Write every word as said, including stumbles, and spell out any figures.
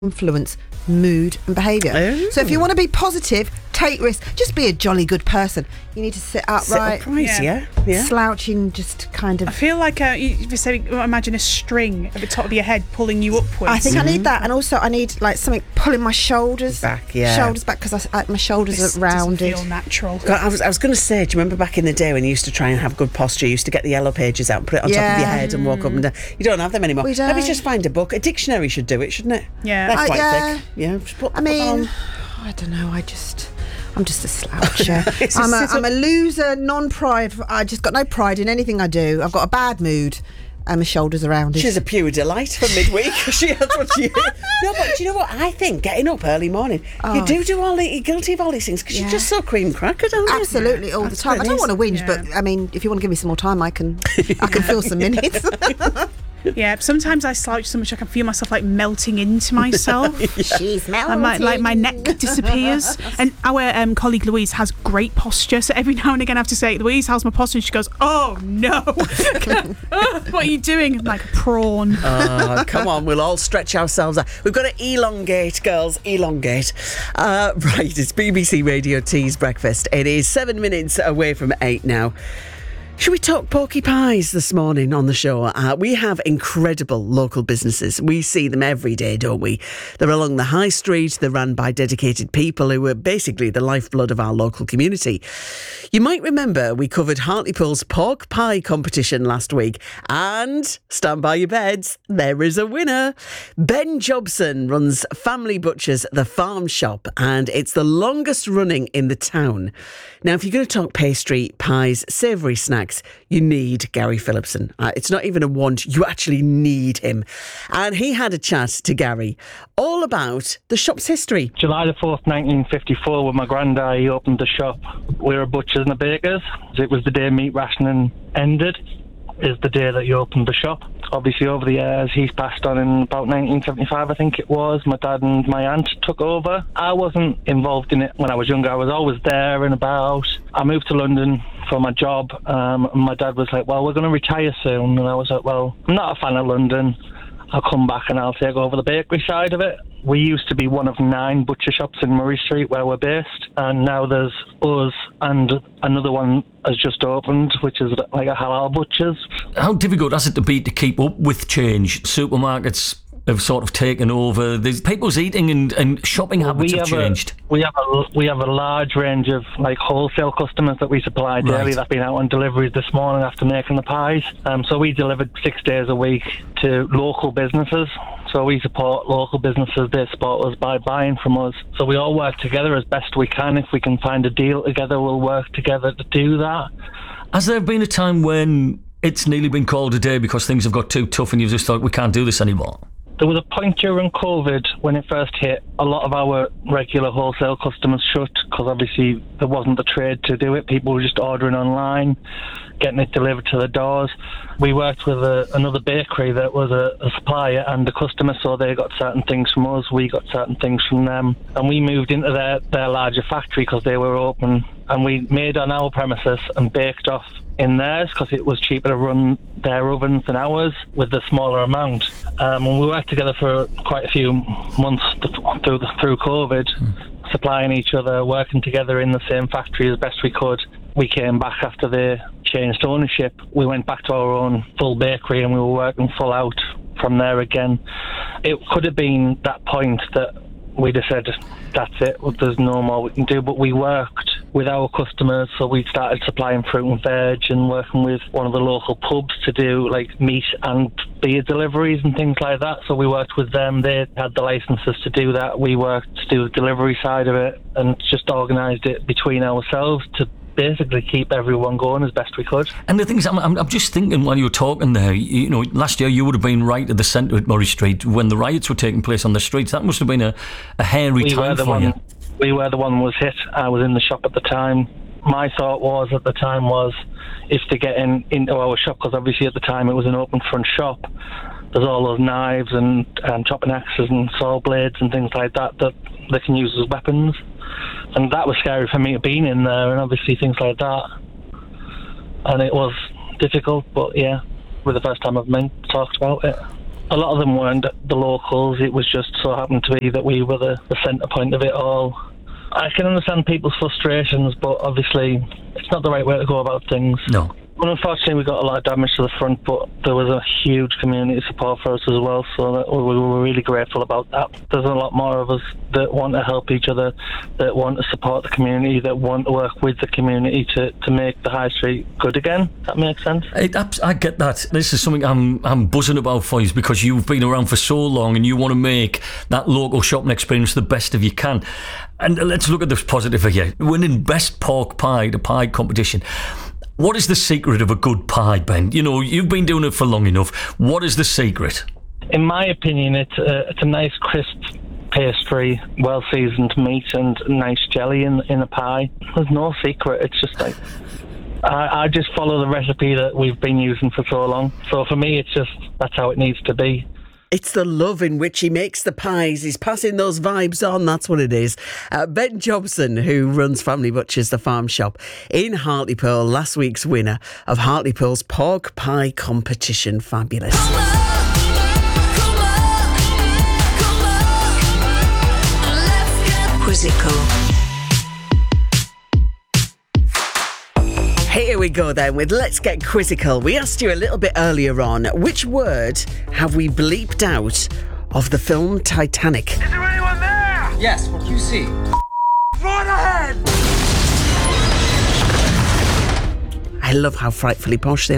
influence mood and behaviour. Oh. So if you want to be positive, take risks, just be a jolly good person. You need to sit upright, Sit upright, yeah. yeah. yeah. slouching, just kind of... I feel like uh, you, you say, imagine a string at the top of your head pulling you upwards. I think Mm-hmm. I need that, and also I need like something pulling my shoulders back, yeah. shoulders back, because I, I, my shoulders this are rounded. doesn't feel natural. God, I was I was going to say, do you remember back in the day when you used to try and have good posture? You used to get the yellow pages out and put it on Yeah. top of your head and walk up and down. You don't have them anymore. We don't. Maybe just find a book. A dictionary should do it, shouldn't it? Yeah. They're Uh, quite yeah. thick. Yeah. Just put, I put that mean, on. I don't know. I just, I'm just a sloucher. It's a I'm, a, sit-up- I'm a loser, non-pride. I just got no pride in anything I do. I've got a bad mood, and my shoulders are rounded. She's a pure delight for midweek. She has what she is. No, but do you know what? I think getting up early morning, Oh, you do do all the, you're guilty of all these things because Yeah. you're just so cream cracker, don't you? Absolutely, all the That's time. what I it don't is. want to whinge, Yeah. but I mean, if you want to give me some more time, I can. I can fill some minutes. Yeah, sometimes I slouch so much I can feel myself like melting into myself. She's melting. And my, like my neck disappears. And our um, colleague Louise has great posture, so every now and again I have to say, Louise, how's my posture? And she goes, oh no, what are you doing? I'm like a prawn. Oh, come on, we'll all stretch ourselves out. We've got to elongate, girls, elongate. Uh, right, it's B B C Radio Teas Breakfast. It is seven minutes away from eight now. Should we talk porky pies this morning on the show? Uh, we have incredible local businesses. We see them every day, don't we? They're along the high street. They're run by dedicated people who are basically the lifeblood of our local community. You might remember we covered Hartlepool's pork pie competition last week. And, stand by your beds, there is a winner. Ben Jobson runs Family Butchers, the farm shop, and it's the longest running in the town. Now, if you're going to talk pastry, pies, savoury snacks, you need Gary Phillipson. Uh, it's not even a want, you actually need him. And he had a chat to Gary all about the shop's history. July the fourth, nineteen fifty-four, when my granddad he opened the shop. We were butchers and a bakers. It was the day meat rationing ended, is the day that he opened the shop. Obviously, over the years, he's passed on in about nineteen seventy-five, I think it was. My dad and my aunt took over. I wasn't involved in it when I was younger. I was always there and about. I moved to London for my job, um, and my dad was like, well, we're going to retire soon. And I was like, well, I'm not a fan of London. I'll come back and I'll take over the bakery side of it. We used to be one of nine butcher shops in Murray Street where we're based, and now there's us and another one has just opened, which is like a halal butcher's. How difficult has it to be to keep up with change? Supermarkets have sort of taken over. There's people's eating and, and shopping habits we have have changed. A, we have a we have a large range of like wholesale customers that we supply daily. Right. That's been out on deliveries this morning after making the pies. Um, so we delivered six days a week to local businesses. So we support local businesses. They support us by buying from us. So we all work together as best we can. If we can find a deal together, we'll work together to do that. Has there been a time when it's nearly been called a day because things have got too tough and you've just thought, we can't do this anymore? There was a point during COVID when it first hit, a lot of our regular wholesale customers shut because obviously there wasn't the trade to do it. People were just ordering online, getting it delivered to the doors. We worked with a, another bakery that was a, a supplier and a customer, so they got certain things from us, we got certain things from them. And we moved into their, their larger factory because they were open, and we made on our premises and baked off in theirs because it was cheaper to run their ovens than ours with the smaller amount. Um, and we worked together for quite a few months through the, through COVID, mm. supplying each other, working together in the same factory as best we could. We came back after they changed ownership. We went back to our own full bakery and we were working full out from there again. It could have been that point that we just said, that's it, there's no more we can do, but we worked with our customers, so we started supplying fruit and veg and working with one of the local pubs to do like meat and beer deliveries and things like that. So we worked with them, they had the licenses to do that. We worked to do the delivery side of it and just organised it between ourselves to basically keep everyone going as best we could. And the thing is, I'm, I'm, I'm just thinking while you were talking there, you, you know, last year you would have been right at the centre at Murray Street when the riots were taking place on the streets. That must have been a, a hairy we time for one, you. We were the one who was hit. I was in the shop at the time. My thought was at the time was if they get in, into our shop, because obviously at the time it was an open front shop, there's all those knives and um, chopping axes and saw blades and things like that that they can use as weapons. And that was scary for me being in there and obviously things like that. And it was difficult, but yeah, it was the first time I've been talked about it. a lot of them weren't the locals. It was just so happened to be that we were the, the centre point of it all. I can understand people's frustrations, but obviously it's not the right way to go about things. No. Well, unfortunately, we got a lot of damage to the front, but there was a huge community support for us as well, so that we were really grateful about that. There's a lot more of us that want to help each other, that want to support the community, that want to work with the community to, to make the high street good again. That makes sense? It, I get that. This is something I'm I'm buzzing about for you, because you've been around for so long and you want to make that local shopping experience the best of you can. And let's look at this positive here. Winning Best Pork Pie, the pie competition. What is the secret of a good pie, Ben? You know, you've been doing it for long enough. What is the secret? In my opinion, it's a, it's a nice crisp pastry, well-seasoned meat and nice jelly in, in a pie. There's no secret. It's just like... I, I just follow the recipe that we've been using for so long. So for me, it's just, that's how it needs to be. It's the love in which he makes the pies. He's passing those vibes on. That's what it is. Uh, Ben Jobson, who runs Family Butchers, the farm shop in Hartlepool, last week's winner of Hartlepool's pork pie competition. Fabulous. Come on, come on, come on. Let's get quizzical. Here we go then with Let's Get Quizzical. We asked you a little bit earlier on, which word have we bleeped out of the film Titanic? Is there anyone there? Yes, what do you see? Right ahead! I love how frightfully posh they